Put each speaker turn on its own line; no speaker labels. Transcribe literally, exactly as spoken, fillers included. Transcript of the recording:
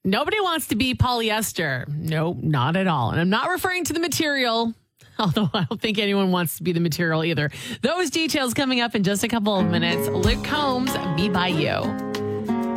Nobody wants to be polyester. No, not at all. And I'm not referring to the material, although I don't think anyone wants to be the material either. Those details coming up in just a couple of minutes. Luke Combs, Be By You.